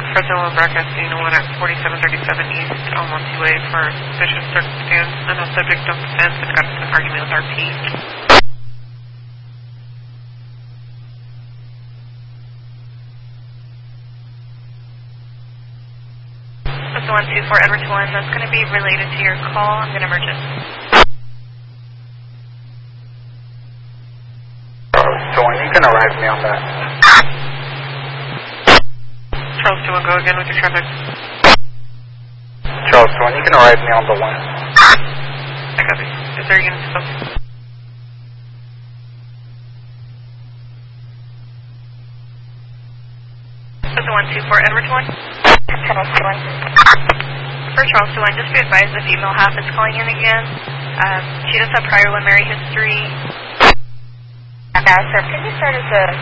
Fresno broadcasting 1 at 4737 East Almonte Way for suspicious circumstance. I know subject of defense and got into an argument with RP. Fresno 124 Edwards 1, that's going to be related to your call. I'm going to merge it. You can arrive me on that. Charles 21, go again with your traffic. Charles 21, you can arrive me on the 1. I copy. Is there units still? Fresno 124 Edwards 1. Charles 21. For Charles 21, just be advised the female half is calling in again. She does have prior Limeri history. Sir, can you start as a